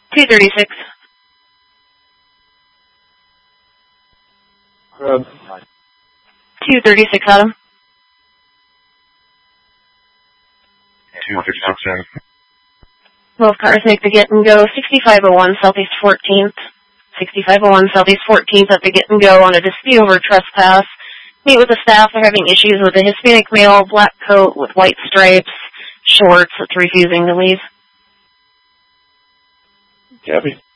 236. Grub. 236, Adam. 236. Both cars make the get and go 6501 Southeast 14th. 6501 Southeast 14th at the get and go on a dispute over trespass. Meet with the staff. They're having issues with a Hispanic male, black coat with white stripes, shorts that's refusing to leave. Copy.